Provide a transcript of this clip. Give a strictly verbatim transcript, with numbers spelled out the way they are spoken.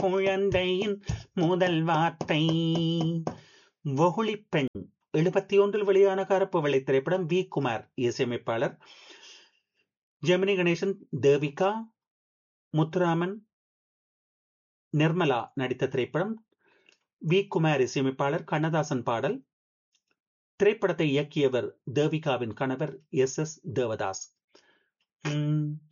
குழந்தையின் முதல் வார்த்தை. வொகுளி பெண் எழுபத்தி ஒன்றில் வெளியான கருப்பு வெள்ளை திரைப்படம். வி குமார் இசையமைப்பாளர். ஜெமினி கணேசன், தேவிகா, முத்துராமன், நிர்மலா நடித்த திரைப்படம். வி குமார் இசையமைப்பாளர். கண்ணதாசன் பாடல். திரைப்படத்தை இயக்கியவர் தேவிகாவின் கணவர் எஸ் எஸ் தேவதாஸ்.